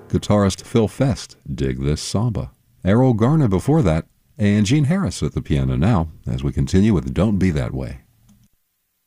Guitarist Phil Fest, Dig This Samba. Errol Garner before that, and Gene Harris at the piano now, as we continue with Don't Be That Way.